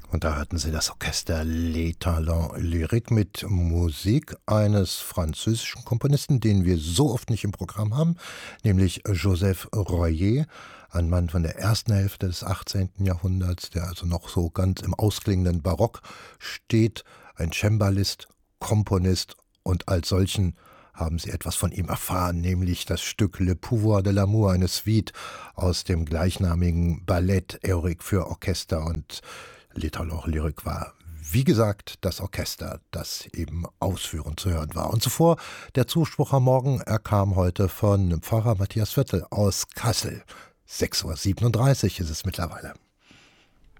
Und da hörten Sie das Orchester Les Talents Lyriques mit Musik eines französischen Komponisten, den wir so oft nicht im Programm haben, nämlich Joseph Royer, ein Mann von der ersten Hälfte des 18. Jahrhunderts, der also noch so ganz im ausklingenden Barock steht, ein Cembalist, Komponist, und als solchen haben Sie etwas von ihm erfahren, nämlich das Stück Le Pouvoir de l'amour, eine Suite aus dem gleichnamigen Ballett Héroïque für Orchester. Und Les Talents Lyriques war, wie gesagt, das Orchester, das eben ausführend zu hören war. Und zuvor der Zuspruch am Morgen, er kam heute von Pfarrer Matthias Viertel aus Kassel. 6:37 Uhr ist es mittlerweile.